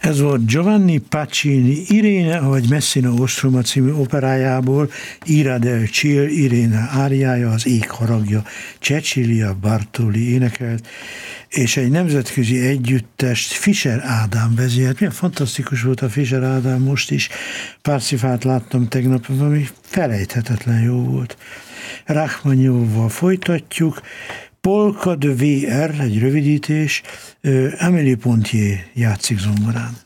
Ez volt Giovanni Pacini Irene, vagy Messina Ostroma című operájából, Ira del Ciel, Irene áriája, az ég haragja, Cecilia Bartoli énekelt, és egy nemzetközi együttest Fischer Ádám vezényelt. Milyen fantasztikus volt a Fischer Ádám most is. Parsifát láttam tegnap, ami felejthetetlen jó volt. Rachmaninoffal folytatjuk. Polka de VR, egy rövidítés, Amélie Pontier játszik zongorán.